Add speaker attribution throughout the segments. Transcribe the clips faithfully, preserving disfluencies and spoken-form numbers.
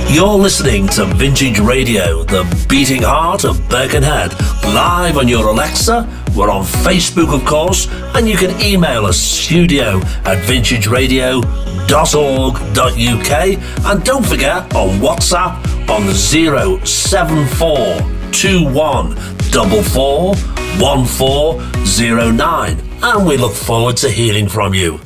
Speaker 1: You're listening to Vintage Radio, the beating heart of Birkenhead, live on your Alexa. We're on Facebook, of course, and you can email us studio at vintage radio dot org dot U K. And don't forget, on WhatsApp on zero seven four two one four four one four zero nine. And we look forward to hearing from you.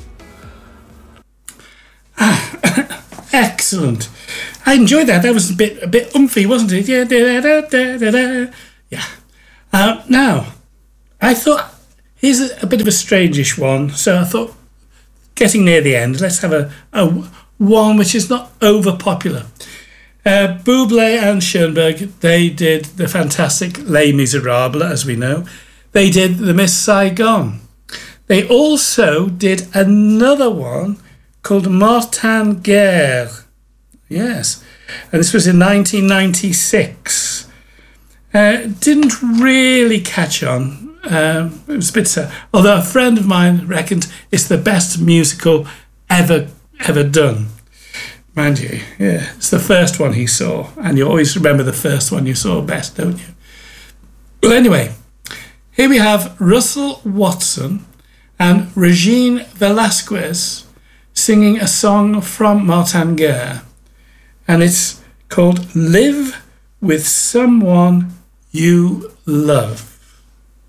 Speaker 2: Excellent. I enjoyed that. That was a bit a bit umphy, wasn't it? Yeah. Da, da, da, da, da. Yeah. Uh, now, I thought, here's a, a bit of a strangish one. So I thought, getting near the end, let's have a, a one which is not over popular. Uh, Bublé and Schoenberg, they did the fantastic Les Miserables, as we know. They did the Miss Saigon. They also did another one called Martin Guerre. Yes, and this was in nineteen ninety-six. Uh, didn't really catch on. Um, it was a bit sad. Although a friend of mine reckoned it's the best musical ever ever done. Mind you, yeah, it's the first one he saw, and you always remember the first one you saw best, don't you? Well, anyway, here we have Russell Watson and Regine Velasquez singing a song from Martin Guerre. And it's called Live with Someone You Love.